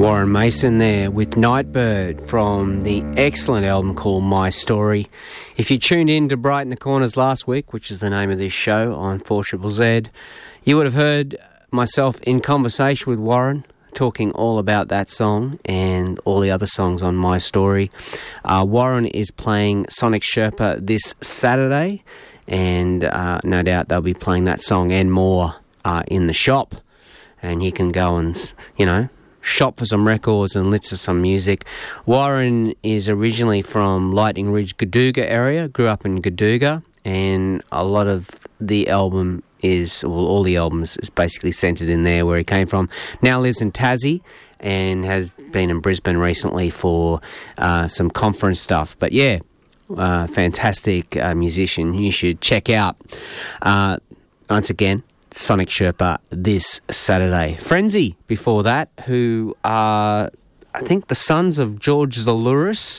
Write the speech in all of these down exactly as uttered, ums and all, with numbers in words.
Warren Mason there with Nightbird from the excellent album called My Story. If you tuned in to Brighten the Corners last week, which is the name of this show on four Z Z Z, you would have heard myself in conversation with Warren talking all about that song and all the other songs on My Story. Uh, Warren is playing Sonic Sherpa this Saturday, and uh, no doubt they'll be playing that song and more uh, in the shop, and you can go and, you know, shop for some records and listen to some music. Warren is originally from Lightning Ridge, Gadooga area, grew up in Gadooga, and a lot of the album is, well, all the albums is basically centred in there where he came from. Now lives in Tassie and has been in Brisbane recently for uh, some conference stuff. But yeah, uh, fantastic uh, musician. You should check out, uh, once again, Sonic Sherpa this Saturday. Frenzy before that, who are, I think, the sons of George Zalouris,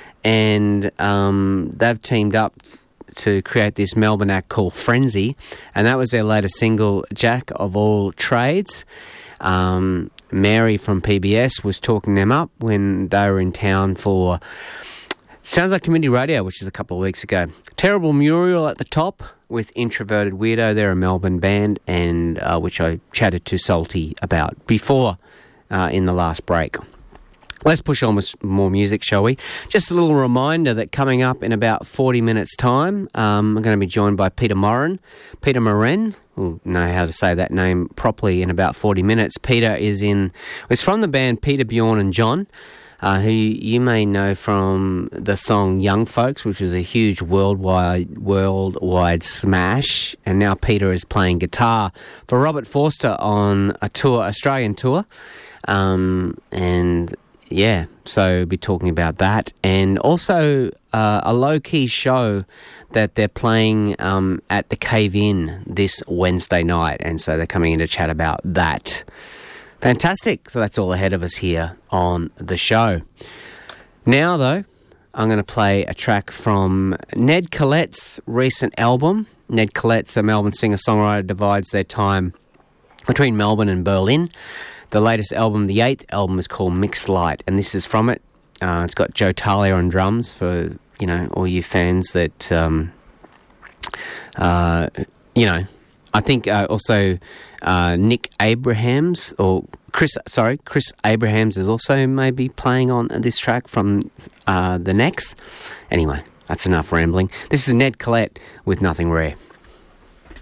and um, they've teamed up to create this Melbourne act called Frenzy, and that was their latest single, Jack of All Trades. Um, Mary from P B S was talking them up when they were in town for Sounds Like Community Radio, which is a couple of weeks ago. Terrible Muriel at the top with Introverted Weirdo. They're a Melbourne band, and uh, which I chatted to Salty about before uh, in the last break. Let's push on with more music, shall we? Just a little reminder that coming up in about forty minutes' time, um, I'm going to be joined by Peter Morin. Peter Morin, we'll know how to say that name properly in about forty minutes. Peter is in, is from the band Peter, Bjorn and John, Uh, who you may know from the song Young Folks, which was a huge worldwide worldwide smash. And now Peter is playing guitar for Robert Forster on a tour, Australian tour. Um, and yeah, so be talking about that. And also uh, a low-key show that they're playing um, at the Cave Inn this Wednesday night. And so they're coming in to chat about that. Fantastic. So that's all ahead of us here on the show. Now, though, I'm going to play a track from Ned Collette's recent album. Ned Collette's a Melbourne singer-songwriter, divides their time between Melbourne and Berlin. The latest album, the eighth album, is called Mixed Light, and this is from it. Uh, it's got Joe Talia on drums for, you know, all you fans that, um, uh, you know, I think uh, also uh, Nick Abrahams, or Chris, sorry, Chris Abrahams is also maybe playing on this track from uh, the next. Anyway, that's enough rambling. This is Ned Collette with Nothing Rare.